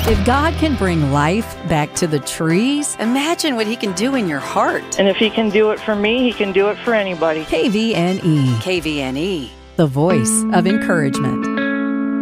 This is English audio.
If God can bring life back to the trees, imagine what He can do in your heart. And if He can do it for me, He can do it for anybody. KVNE. KVNE, the voice of encouragement.